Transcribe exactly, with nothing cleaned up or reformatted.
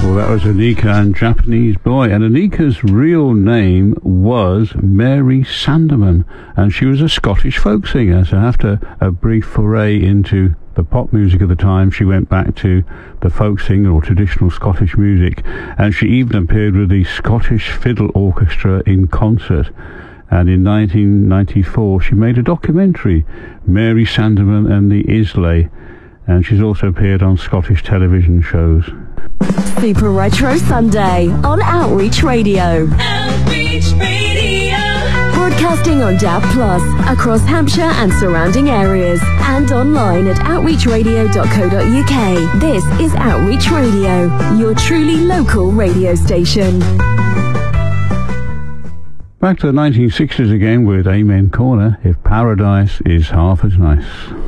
Well, that was Anika and Japanese Boy. And Anika's real name was Mary Sandeman, and she was a Scottish folk singer. So after a brief foray into the pop music of the time, she went back to the folk singer or traditional Scottish music, and she even appeared with the Scottish Fiddle Orchestra in concert. And in nineteen ninety-four, she made a documentary, Mary Sandeman and the Islay, and she's also appeared on Scottish television shows. Super Retro Sunday on Outreach Radio. Outreach Radio. Broadcasting on D A B Plus across Hampshire and surrounding areas, and online at outreach radio dot co dot uk. This is Outreach Radio, your truly local radio station. Back to the nineteen sixties again with Amen Corner, If Paradise is Half as Nice.